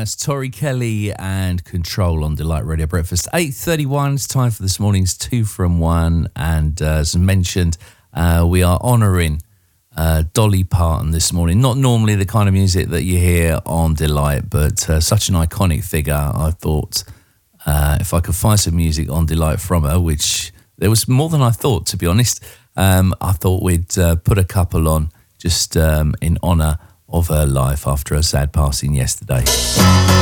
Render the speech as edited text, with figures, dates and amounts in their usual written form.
That's Tori Kelly and Control on Delight Radio Breakfast. 8:31, it's time for this morning's 2 from 1. And as mentioned, we are honouring Dolly Parton this morning. Not normally the kind of music that you hear on Delight, but such an iconic figure. I thought if I could find some music on Delight from her, which there was more than I thought, to be honest, I thought we'd put a couple on just in honour of her life after her sad passing yesterday.